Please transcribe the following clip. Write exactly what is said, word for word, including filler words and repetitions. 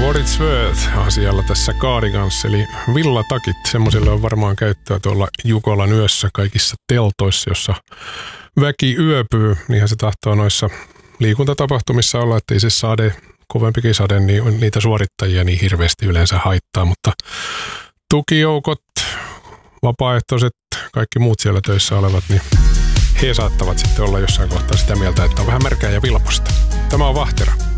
Wordsworth-asialla tässä Cardigans, eli villatakit. Semmoisille on varmaan käyttöä tuolla Jukolan yössä kaikissa teltoissa, jossa väki yöpyy. Niinhän se tahtoo noissa liikuntatapahtumissa olla, ettei se sade, kovempikin sade, niin niitä suorittajia niin hirveästi yleensä haittaa, mutta tukijoukot, vapaaehtoiset, kaikki muut siellä töissä olevat, niin he saattavat sitten olla jossain kohtaa sitä mieltä, että on vähän märkää ja vilposta. Tämä on Vahtera.